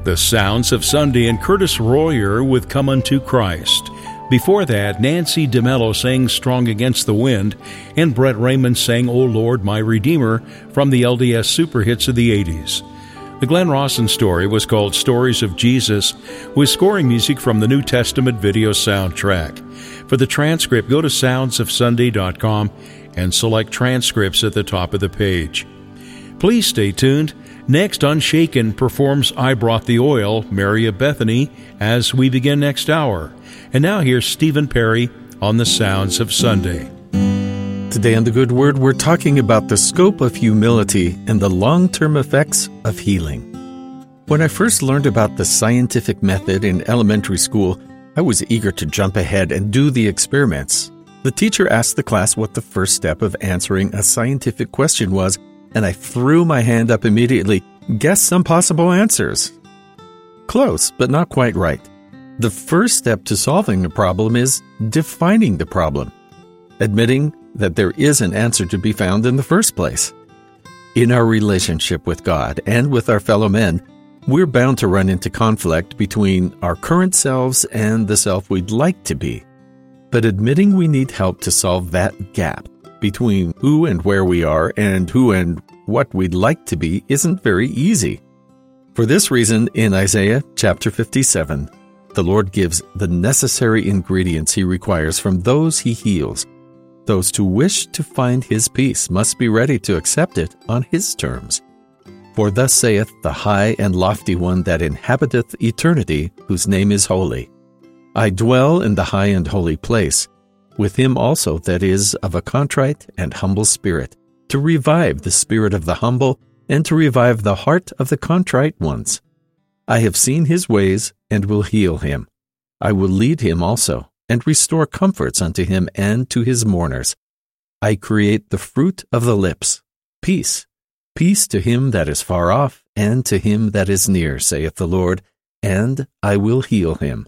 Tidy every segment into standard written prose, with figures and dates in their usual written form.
The Sounds of Sunday and Curtis Royer with Come Unto Christ. Before that, Nancy DeMello sang Strong Against the Wind, and Brett Raymond sang O Lord, My Redeemer from the LDS super hits of the 80s. The Glenn Rawson story was called Stories of Jesus, with scoring music from the New Testament video soundtrack. For the transcript, go to soundsofsunday.com and select transcripts at the top of the page. Please stay tuned. Next, Unshaken performs I Brought the Oil, Mary of Bethany, as we begin next hour. And now here's Stephen Perry on the Sounds of Sunday. Today on The Good Word, we're talking about the scope of humility and the long-term effects of healing. When I first learned about the scientific method in elementary school, I was eager to jump ahead and do the experiments. The teacher asked the class what the first step of answering a scientific question was, and I threw my hand up immediately. Guess some possible answers. Close, but not quite right. The first step to solving a problem is defining the problem, admitting that there is an answer to be found in the first place. In our relationship with God and with our fellow men, we're bound to run into conflict between our current selves and the self we'd like to be. But admitting we need help to solve that gap between who and where we are and who and what we'd like to be isn't very easy. For this reason, in Isaiah chapter 57, the Lord gives the necessary ingredients He requires from those He heals. Those who wish to find His peace must be ready to accept it on His terms. For thus saith the high and lofty one that inhabiteth eternity, whose name is holy. I dwell in the high and holy place, with him also that is of a contrite and humble spirit, to revive the spirit of the humble, and to revive the heart of the contrite ones. I have seen his ways, and will heal him. I will lead him also, and restore comforts unto him and to his mourners. I create the fruit of the lips, peace. Peace to him that is far off, and to him that is near, saith the Lord, and I will heal him.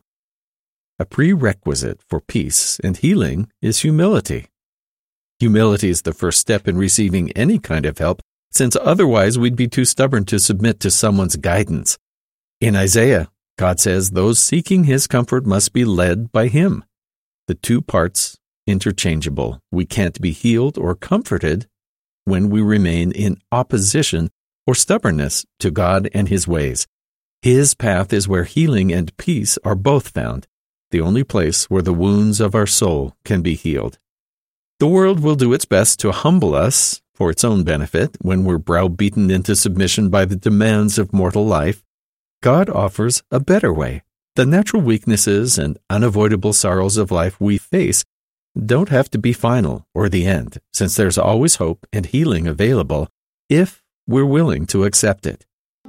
A prerequisite for peace and healing is humility. Humility is the first step in receiving any kind of help, since otherwise we'd be too stubborn to submit to someone's guidance. In Isaiah, God says those seeking His comfort must be led by Him. The two parts interchangeable. We can't be healed or comforted when we remain in opposition or stubbornness to God and His ways. His path is where healing and peace are both found, the only place where the wounds of our soul can be healed. The world will do its best to humble us for its own benefit when we're browbeaten into submission by the demands of mortal life. God offers a better way. The natural weaknesses and unavoidable sorrows of life we face don't have to be final or the end, since there's always hope and healing available if we're willing to accept it.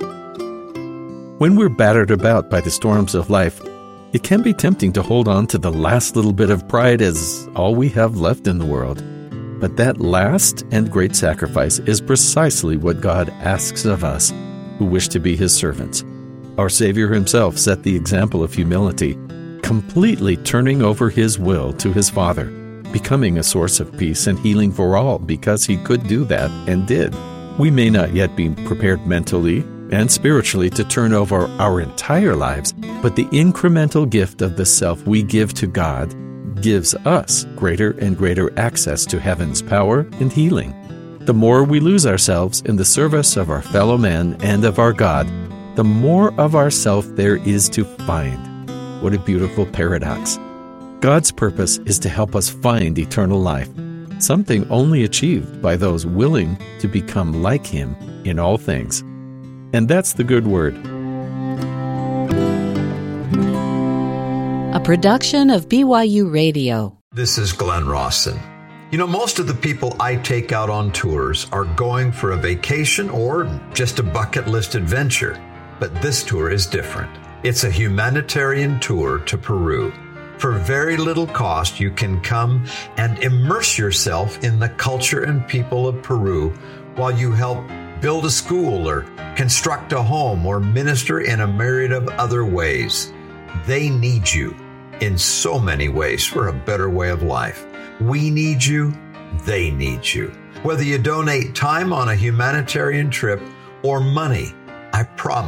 When we're battered about by the storms of life, it can be tempting to hold on to the last little bit of pride as all we have left in the world. But that last and great sacrifice is precisely what God asks of us who wish to be His servants. Our Savior Himself set the example of humility, completely turning over His will to His Father, becoming a source of peace and healing for all because He could do that and did. We may not yet be prepared mentally and spiritually to turn over our entire lives, but the incremental gift of the self we give to God gives us greater and greater access to heaven's power and healing. The more we lose ourselves in the service of our fellow men and of our God, the more of ourself there is to find. What a beautiful paradox. God's purpose is to help us find eternal life, something only achieved by those willing to become like Him in all things. And that's the Good Word. A production of BYU Radio. This is Glenn Rawson. You know, most of the people I take out on tours are going for a vacation or just a bucket list adventure. But this tour is different. It's a humanitarian tour to Peru. For very little cost, you can come and immerse yourself in the culture and people of Peru while you help build a school or construct a home or minister in a myriad of other ways. They need you in so many ways for a better way of life. We need you. They need you. Whether you donate time on a humanitarian trip or money, I promise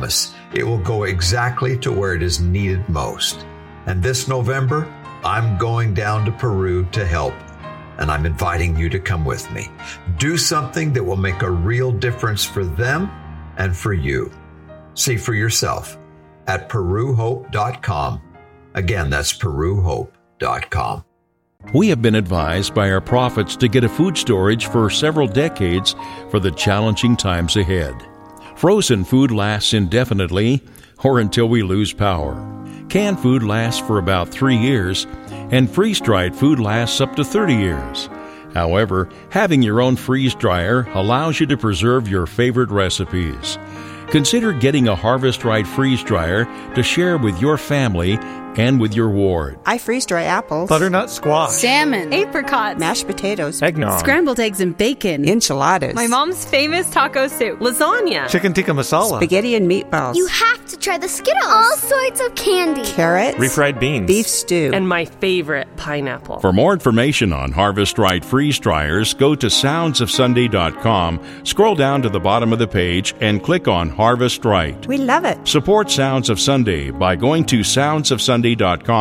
it will go exactly to where it is needed most. And this November, I'm going down to Peru to help, and I'm inviting you to come with me. Do something that will make a real difference for them and for you. See for yourself at peruhope.com. Again, that's peruhope.com. We have been advised by our prophets to get a food storage for several decades for the challenging times ahead. Frozen food lasts indefinitely or until we lose power. Canned food lasts for about 3 years, and freeze-dried food lasts up to 30 years. However, having your own freeze dryer allows you to preserve your favorite recipes. Consider getting a Harvest Right freeze dryer to share with your family and with your ward. I freeze dry apples, butternut squash, salmon, apricots, mashed potatoes, eggnog, scrambled eggs and bacon, enchiladas, my mom's famous taco soup, lasagna, chicken tikka masala, spaghetti and meatballs. You have to try the Skittles. All sorts of candy. Carrots, refried beans, beef stew, and my favorite, pineapple. For more information on Harvest Right freeze dryers, go to soundsofsunday.com, scroll down to the bottom of the page, and click on Harvest Right. We love it. Support Sounds of Sunday by going to soundsofsunday.com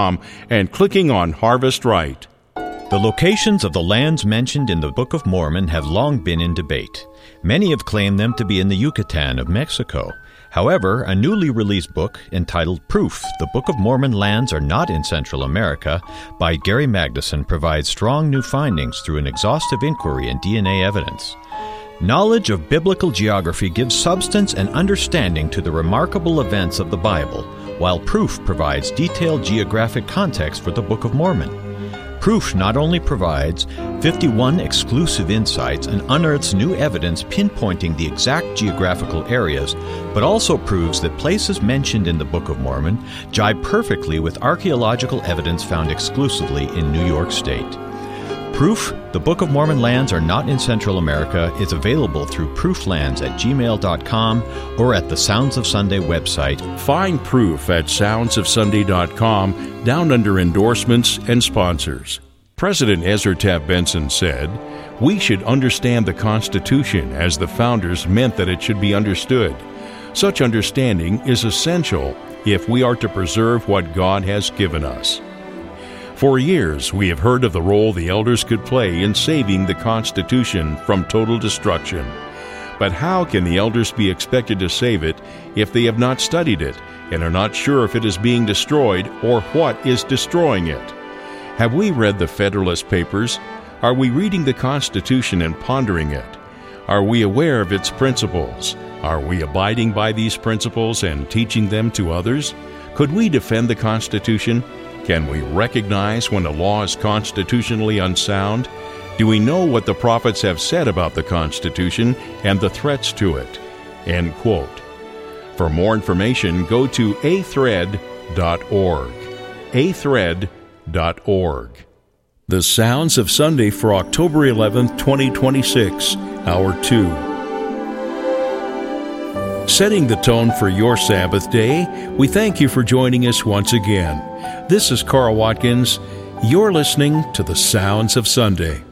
and clicking on Harvest Right. The locations of the lands mentioned in the Book of Mormon have long been in debate. Many have claimed them to be in the Yucatan of Mexico. However, a newly released book entitled Proof, The Book of Mormon Lands Are Not in Central America by Gary Magnuson provides strong new findings through an exhaustive inquiry and DNA evidence. Knowledge of biblical geography gives substance and understanding to the remarkable events of the Bible, while Proof provides detailed geographic context for the Book of Mormon. Proof not only provides 51 exclusive insights and unearths new evidence pinpointing the exact geographical areas, but also proves that places mentioned in the Book of Mormon jibe perfectly with archaeological evidence found exclusively in New York State. Proof, The Book of Mormon Lands Are Not in Central America is available through prooflands@gmail.com or at the Sounds of Sunday website. Find Proof at soundsofsunday.com down under endorsements and sponsors. President Ezra Taft Benson said, "We should understand the Constitution as the founders meant that it should be understood. Such understanding is essential if we are to preserve what God has given us." For years, we have heard of the role the elders could play in saving the Constitution from total destruction. But how can the elders be expected to save it if they have not studied it and are not sure if it is being destroyed or what is destroying it? Have we read the Federalist Papers? Are we reading the Constitution and pondering it? Are we aware of its principles? Are we abiding by these principles and teaching them to others? Could we defend the Constitution? Can we recognize when a law is constitutionally unsound? Do we know what the prophets have said about the Constitution and the threats to it? End quote. For more information, go to athread.org. athread.org. The Sounds of Sunday for October 11th, 2026, Hour 2. Setting the tone for your Sabbath day, we thank you for joining us once again. This is Carl Watkins. You're listening to the Sounds of Sunday.